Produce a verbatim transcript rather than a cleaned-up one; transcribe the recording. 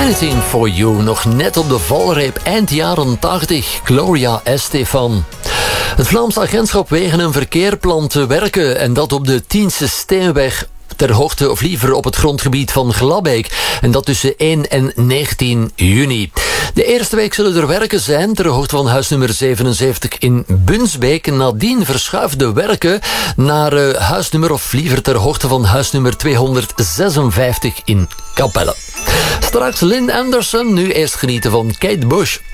Anything for You, nog net op de valreep eind jaren tachtig. Gloria Estefan. Het Vlaams Agentschap Wegen en Verkeer plant te werken en dat op de Tiense Steenweg ter hoogte, of liever op het grondgebied van Glabbeek. En dat tussen één en negentien juni. De eerste week zullen er werken zijn ter hoogte van huis nummer zevenenzeventig in Bunsbeek. Nadien verschuift de werken naar uh, huisnummer, of liever ter hoogte van huisnummer tweehonderdzesenvijftig in Capelle. Straks Lynn Anderson, nu eerst genieten van Kate Bush.